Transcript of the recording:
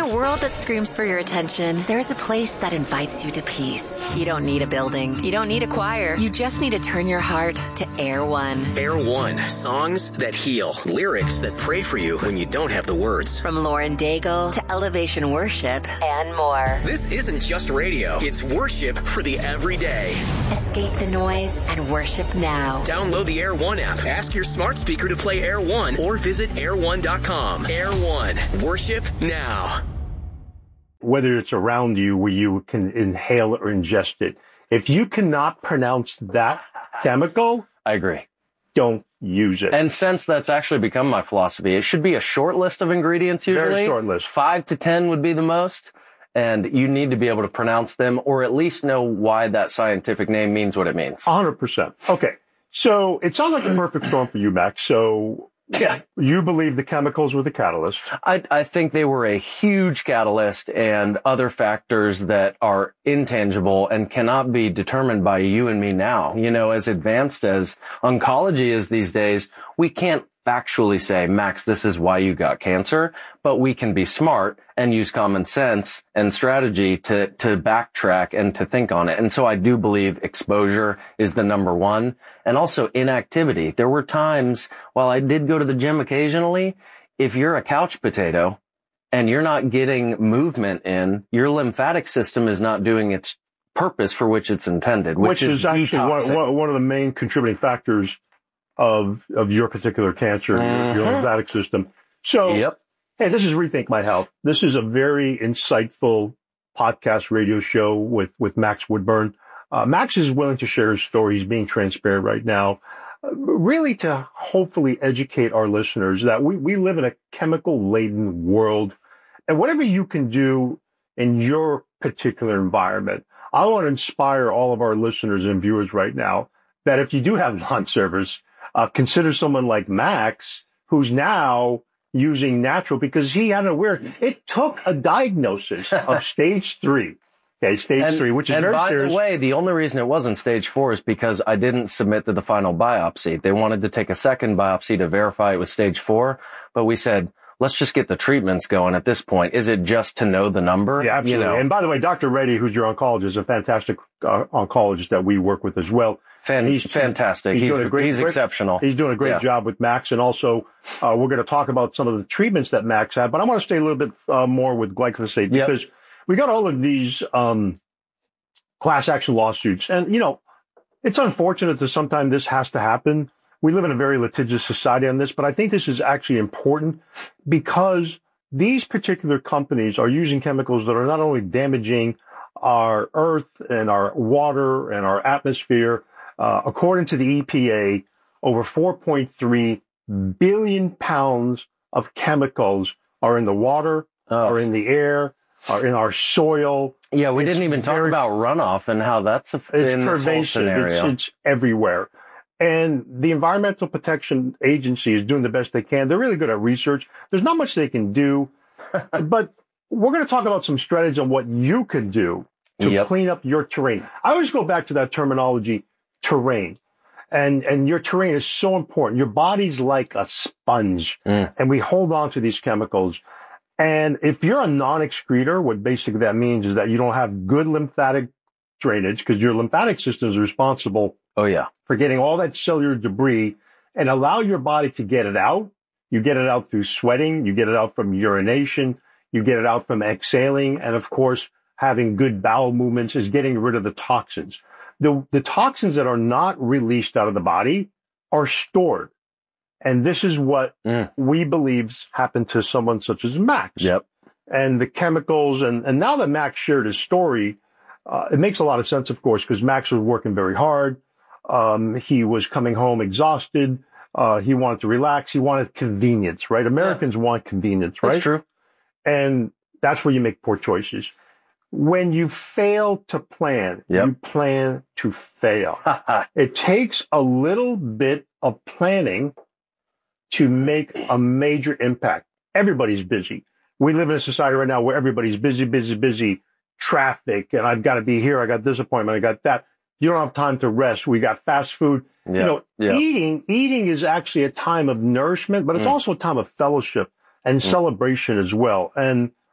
a world that screams for your attention, there's a place that invites you to peace. You don't need a building. You don't need a choir. You just need to turn your heart to Air One. Air One. Songs that heal. Lyrics that pray for you when you don't have the words. From Lauren Daigle to Elevation Worship and more. This isn't just radio. It's worship for the everyday. Escape the noise and worship now. Download the Air One app. Ask your smart speaker to play Air One or visit air1.com. Air One. Worship now. Whether it's around you where you can inhale or ingest it, if you cannot pronounce that chemical, I agree. Don't use it. And since that's actually become my philosophy, it should be a short list of ingredients usually. Very short list. 5 to 10 would be the most. And you need to be able to pronounce them or at least know why that scientific name means what it means. 100%. Okay. So it sounds like a perfect storm for you, Max. So yeah, you believe the chemicals were the catalyst. I think they were a huge catalyst and other factors that are intangible and cannot be determined by you and me now. You know, as advanced as oncology is these days, we can't factually say, Max, this is why you got cancer, but we can be smart and use common sense and strategy to backtrack and to think on it. And so I do believe exposure is the number one, and also inactivity. There were times, while I did go to the gym occasionally, if you're a couch potato and you're not getting movement in, your lymphatic system is not doing its purpose for which it's intended, which is actually one of the main contributing factors of your particular cancer, your lymphatic system. So, hey, this is Rethink My Health. This is a very insightful podcast radio show with Max Woodburn. Max is willing to share his story. He's being transparent right now, really to hopefully educate our listeners that we live in a chemical-laden world. And whatever you can do in your particular environment, I want to inspire all of our listeners and viewers right now that if you do have lawn service, consider someone like Max, who's now using natural because he had it took a diagnosis of stage 3. Okay, stage 3, which is very serious. And by the way, the only reason it wasn't stage 4 is because I didn't submit to the final biopsy. They wanted to take a second biopsy to verify it was stage 4, but we said, let's just get the treatments going at this point. Is it just to know the number? Yeah, absolutely. You know? And by the way, Dr. Reddy, who's your oncologist, is a fantastic oncologist that we work with as well. He's fantastic. He's exceptional. He's doing a great job with Max. And also, we're going to talk about some of the treatments that Max had. But I want to stay a little bit more with glyphosate because we got all of these class action lawsuits. And, you know, it's unfortunate that sometimes this has to happen. We live in a very litigious society on this, but I think this is actually important because these particular companies are using chemicals that are not only damaging our earth and our water and our atmosphere. According to the EPA, over 4.3 billion pounds of chemicals are in the water, are in the air, are in our soil. Yeah, we didn't even talk about runoff and how that's in this whole scenario. It's everywhere. And the Environmental Protection Agency is doing the best they can. They're really good at research. There's not much they can do, but we're going to talk about some strategies on what you can do to clean up your terrain. I always go back to that terminology, terrain. And your terrain is so important. Your body's like a sponge, and we hold on to these chemicals. And if you're a non-excreter, what basically that means is that you don't have good lymphatic drainage because your lymphatic system is responsible for getting all that cellular debris and allow your body to get it out. You get it out through sweating. You get it out from urination. You get it out from exhaling. And of course, having good bowel movements is getting rid of the toxins. The toxins that are not released out of the body are stored. And this is what we believe happened to someone such as Max. And the chemicals. And now that Max shared his story, it makes a lot of sense, of course, because Max was working very hard. He was coming home exhausted. He wanted to relax. He wanted convenience, right? Americans want convenience, right? That's true. And that's where you make poor choices. When you fail to plan, you plan to fail. It takes a little bit of planning to make a major impact. Everybody's busy. We live in a society right now where everybody's busy, traffic, and I've got to be here. I got this appointment. I got that. You don't have time to rest. We got fast food. Eating is actually a time of nourishment, but it's also a time of fellowship and celebration as well. And